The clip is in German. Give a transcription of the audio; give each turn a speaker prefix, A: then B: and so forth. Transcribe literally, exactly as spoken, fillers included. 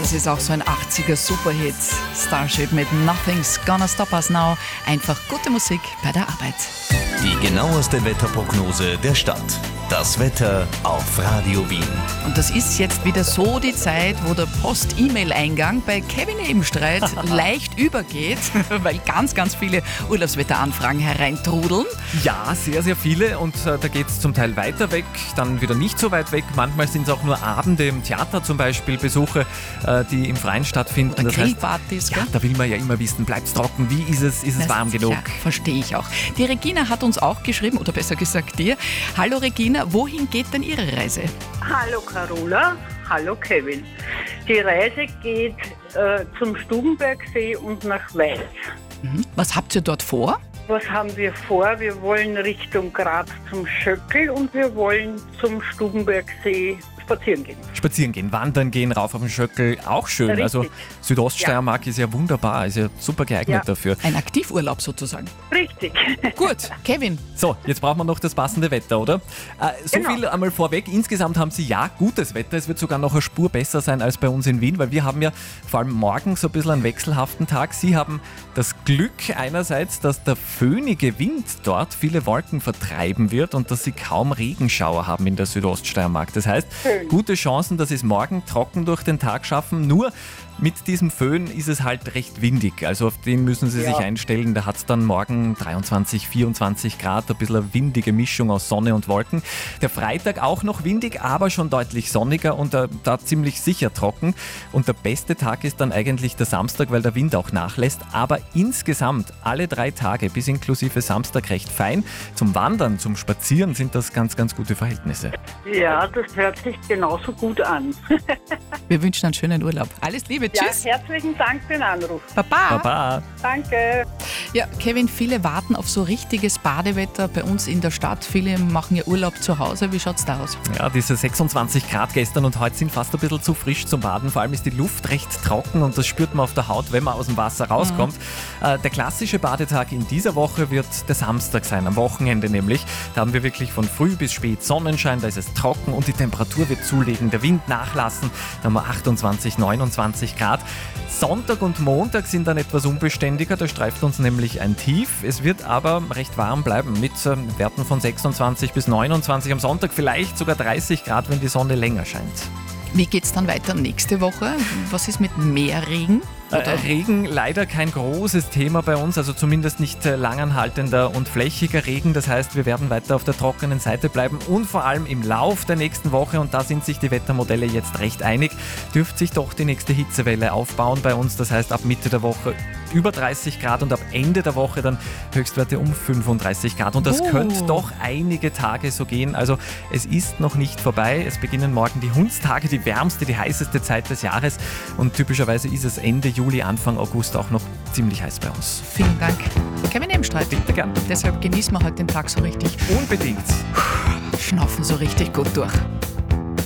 A: das ist auch so ein achtziger Superhit. Starship mit Nothing's Gonna Stop Us Now. Einfach gute Musik bei der Arbeit.
B: Die genaueste Wetterprognose der Stadt. Das Wetter auf Radio Wien.
A: Und das ist jetzt wieder so die Zeit, wo der Post-E-Mail-Eingang bei Kevin Ebenstreit leicht übergeht, weil ganz, ganz viele Urlaubswetteranfragen hereintrudeln.
C: Ja, sehr, sehr viele und äh, da geht es zum Teil weiter weg, dann wieder nicht so weit weg. Manchmal sind es auch nur Abende im Theater zum Beispiel, Besuche, äh, die im Freien stattfinden.
A: Oder
C: das
A: Grillpartys,
C: heißt, ja, da will man ja immer wissen, bleibt es trocken, wie ist es, ist es warm genug?
A: Ja, verstehe ich auch. Die Regina hat uns auch geschrieben, oder besser gesagt dir. Hallo Regina, wohin geht denn Ihre Reise?
D: Hallo Carola, hallo Kevin. Die Reise geht äh, zum Stubenbergsee und nach Weiz.
A: Mhm. Was habt ihr dort vor?
D: Was haben wir vor? Wir wollen Richtung Graz zum Schöckel und wir wollen zum Stubenbergsee spazieren gehen.
C: Spazieren gehen, wandern gehen, rauf auf den Schöckel, auch schön.
D: Richtig.
C: Also Südoststeiermark ja. ist ja wunderbar, ist ja super geeignet
D: ja.
C: dafür.
A: Ein Aktivurlaub sozusagen.
D: Richtig.
A: Gut, Kevin.
C: So, jetzt brauchen wir noch das passende Wetter, oder? Äh, so
D: Genau.
C: viel einmal vorweg. Insgesamt haben Sie ja gutes Wetter. Es wird sogar noch eine Spur besser sein als bei uns in Wien, weil wir haben ja vor allem morgen so ein bisschen einen wechselhaften Tag. Sie haben das Glück einerseits, dass der föhnige Wind dort viele Wolken vertreiben wird und dass Sie kaum Regenschauer haben in der Südoststeiermark. Das heißt,
D: Schön.
C: gute Chancen, dass Sie es morgen trocken durch den Tag schaffen. Nur mit diesem Föhn ist es halt recht windig. Also auf den müssen Sie
D: Ja.
C: sich einstellen. Da hat es dann morgen dreiundzwanzig, vierundzwanzig Grad, ein bisschen eine windige Mischung aus Sonne und Wolken. Der Freitag auch noch windig, aber schon deutlich sonniger und da, da ziemlich sicher trocken. Und der beste Tag ist dann eigentlich der Samstag, weil der Wind auch nachlässt. Aber insgesamt alle drei Tage bis inklusive Samstag recht fein. Zum Wandern, zum Spazieren sind das ganz, ganz gute Verhältnisse.
D: Ja, das hört sich genauso gut an.
A: Wir wünschen einen schönen Urlaub. Alles Liebe,
D: Ja,
A: tschüss.
D: herzlichen Dank für den Anruf.
A: Baba.
C: Baba!
D: Danke.
A: Ja, Kevin, viele warten auf so richtiges Badewetter bei uns in der Stadt. Viele machen ja Urlaub zu Hause. Wie schaut's da aus?
C: Ja, diese sechsundzwanzig Grad gestern und heute sind fast ein bisschen zu frisch zum Baden. Vor allem ist die Luft recht trocken und das spürt man auf der Haut, wenn man aus dem Wasser rauskommt. Mhm. Äh, der klassische Badetag in dieser Woche wird der Samstag sein, am Wochenende nämlich. Da haben wir wirklich von früh bis spät Sonnenschein, da ist es trocken und die Temperatur wird zulegen, der Wind nachlassen. Da haben wir achtundzwanzig, neunundzwanzig Grad. Sonntag und Montag sind dann etwas unbeständiger, da streift uns nämlich ein Tief. Es wird aber recht warm bleiben mit äh, Werten von sechsundzwanzig bis neunundzwanzig. Am Sonntag vielleicht sogar dreißig Grad, wenn die Sonne länger scheint.
A: Wie geht's dann weiter nächste Woche? Was ist mit Meerregen?
C: Äh, Regen leider kein großes Thema bei uns, also zumindest nicht äh, langanhaltender und flächiger Regen. Das heißt, wir werden weiter auf der trockenen Seite bleiben und vor allem im Lauf der nächsten Woche, und da sind sich die Wettermodelle jetzt recht einig, dürfte sich doch die nächste Hitzewelle aufbauen bei uns. Das heißt, ab Mitte der Woche über dreißig Grad und ab Ende der Woche dann Höchstwerte um fünfunddreißig Grad. Und das
A: Oh.
C: könnte doch einige Tage so gehen. Also es ist noch nicht vorbei. Es beginnen morgen die Hundstage, die wärmste, die heißeste Zeit des Jahres. Und typischerweise ist es Ende Juli, Anfang August auch noch ziemlich heiß bei uns.
A: Vielen Dank. Kevin Ebenstreit.
C: Bitte gern.
A: Deshalb genießen wir heute den Tag so richtig.
C: Unbedingt.
A: Schnaufen so richtig gut durch.